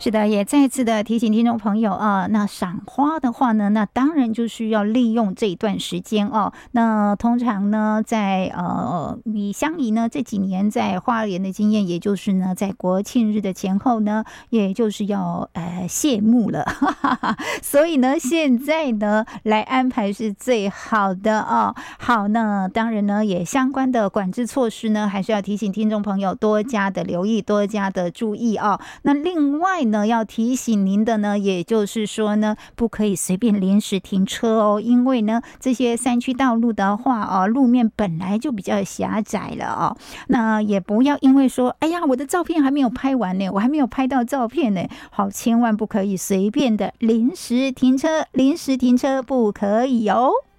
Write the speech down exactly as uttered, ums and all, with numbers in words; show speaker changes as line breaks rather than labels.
是的，也再次的提醒听众朋友啊，那赏花的话呢，那当然就需要利用这一段时间哦。那通常呢，在呃米香姨呢这几年在花莲的经验，也就是呢，在国庆日的前后呢，也就是要呃谢幕了，所以呢，现在呢来安排是最好的哦。好，那当然呢，也相关的管制措施呢，还是要提醒听众朋友多加的留意，多加的注意哦。那另外呢，要提醒您的呢，也就是说呢，不可以随便临时停车哦，因为呢，这些山区道路的话哦，路面本来就比较狭窄了哦。那也不要因为说，哎呀，我的照片还没有拍完呢，我还没有拍到照片呢，好，千万不可以随便的临时停车，临时停车不可以哦。